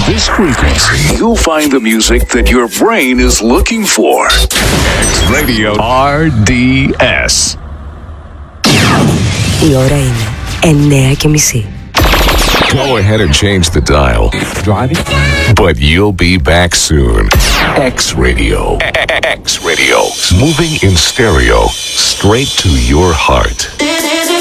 this frequency, you'll find the music that your brain is looking for. X Radio RDS. Η ώρα είναι 9:30. Go ahead and change the dial. Driving? But you'll be back soon. X Radio. X Radio. Moving in stereo straight to your heart. This is